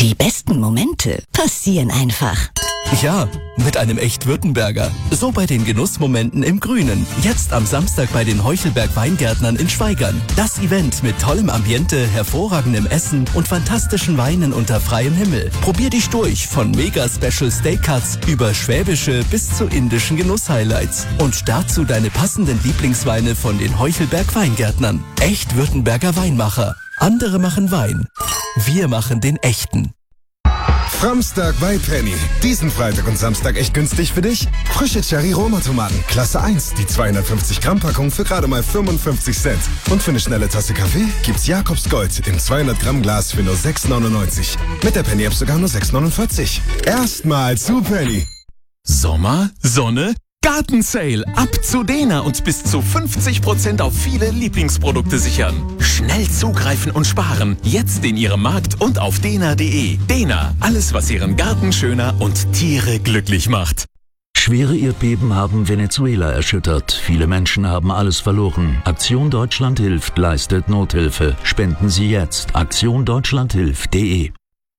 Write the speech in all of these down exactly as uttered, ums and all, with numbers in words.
Die besten Momente passieren einfach. Ja, mit einem Echt-Württemberger. So bei den Genussmomenten im Grünen. Jetzt am Samstag bei den Heuchelberg Weingärtnern in Schwaigern. Das Event mit tollem Ambiente, hervorragendem Essen und fantastischen Weinen unter freiem Himmel. Probier dich durch von Mega-Special Steak-Cuts über schwäbische bis zu indischen Genuss-Highlights. Und dazu deine passenden Lieblingsweine von den Heuchelberg Weingärtnern. Echt-Württemberger Weinmacher. Andere machen Wein. Wir machen den echten. Framstag bei Penny. Diesen Freitag und Samstag echt günstig für dich. Frische Cherry-Roma-Tomaten, Klasse eins, die zweihundertfünfzig Gramm Packung für gerade mal fünfundfünfzig Cent. Und für eine schnelle Tasse Kaffee gibt's Jakobs Gold im zweihundert Gramm Glas für nur sechs neunundneunzig. Mit der Penny-App sogar nur sechs neunundvierzig. Erstmal zu Penny. Sommer, Sonne, Gartensale. Ab zu Dena und bis zu fünfzig Prozent auf viele Lieblingsprodukte sichern. Schnell zugreifen und sparen. Jetzt in Ihrem Markt und auf dena punkt de. Dena, alles was Ihren Garten schöner und Tiere glücklich macht. Schwere Erdbeben haben Venezuela erschüttert. Viele Menschen haben alles verloren. Aktion Deutschland hilft, leistet Nothilfe. Spenden Sie jetzt. aktion deutschland hilft punkt de.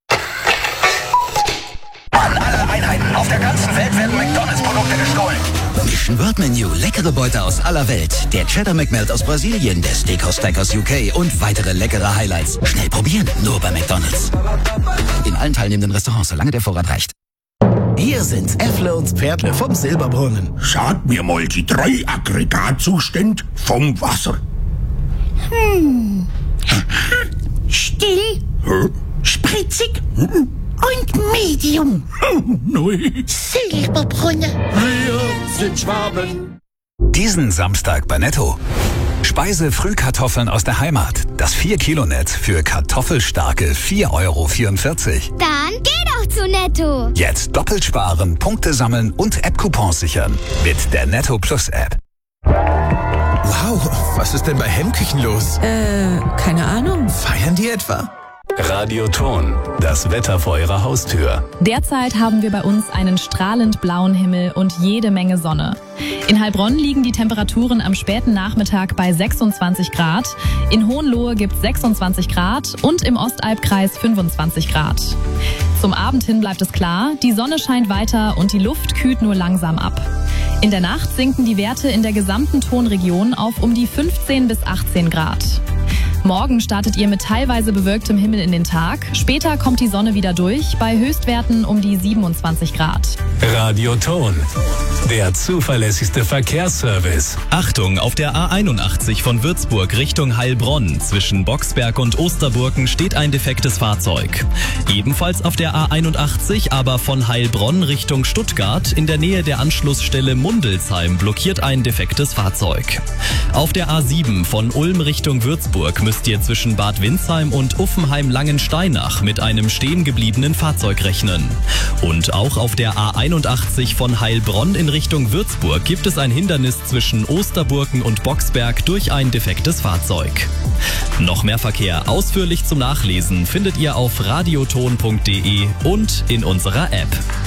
An alle Einheiten auf der ganzen Welt werden McDonalds-Produkte gestohlen. Mission World Menu, leckere Beute aus aller Welt. Der Cheddar McMelt aus Brasilien, der Steakhouse Steak aus U K und weitere leckere Highlights. Schnell probieren, nur bei McDonalds. In allen teilnehmenden Restaurants, solange der Vorrat reicht. Hier sind F-Loads Pferdle vom Silberbrunnen. Schaut mir mal die drei Aggregatzustände vom Wasser. Hm. Still. Hä? Spritzig. Hm. Und Medium. Nein. Silberbrunnen. Wir sind Schwaben. Diesen Samstag bei Netto. Speise-Frühkartoffeln aus der Heimat. Das vier Kilo Netz für kartoffelstarke vier Euro vierundvierzig. Dann geh doch zu Netto. Jetzt doppelt sparen, Punkte sammeln und App-Coupons sichern. Mit der Netto Plus App. Wow, was ist denn bei Hemmküchen los? Äh, keine Ahnung. Feiern die etwa? Radioton, das Wetter vor Ihrer Haustür. Derzeit haben wir bei uns einen strahlend blauen Himmel und jede Menge Sonne. In Heilbronn liegen die Temperaturen am späten Nachmittag bei sechsundzwanzig Grad. In Hohenlohe gibt's sechsundzwanzig Grad und im Ostalbkreis fünfundzwanzig Grad. Zum Abend hin bleibt es klar, die Sonne scheint weiter und die Luft kühlt nur langsam ab. In der Nacht sinken die Werte in der gesamten Tonregion auf um die fünfzehn bis achtzehn Grad. Morgen startet ihr mit teilweise bewölktem Himmel in den Tag. Später kommt die Sonne wieder durch, bei Höchstwerten um die siebenundzwanzig Grad. Radioton, der zuverlässigste Verkehrsservice. Achtung, auf der A einundachtzig von Würzburg Richtung Heilbronn zwischen Boxberg und Osterburgen steht ein defektes Fahrzeug. Ebenfalls auf der A einundachtzig, aber von Heilbronn Richtung Stuttgart in der Nähe der Anschlussstelle Mundelsheim blockiert ein defektes Fahrzeug. Auf der A sieben von Ulm Richtung Würzburg müsst ihr zwischen Bad Windsheim und Uffenheim-Langensteinach mit einem stehen gebliebenen Fahrzeug rechnen. Und auch auf der A einundachtzig von Heilbronn in Richtung Würzburg gibt es ein Hindernis zwischen Osterburgen und Boxberg durch ein defektes Fahrzeug. Noch mehr Verkehr ausführlich zum Nachlesen findet ihr auf radioton punkt de und in unserer App.